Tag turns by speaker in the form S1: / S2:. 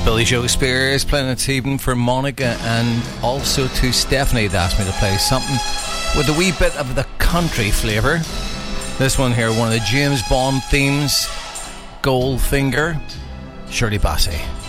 S1: Billy Joe Spears playing this evening for Monica, and also to Stephanie that asked me to play something with a wee bit of the country flavour. This one here, one of the James Bond themes, Goldfinger, Shirley Bassey.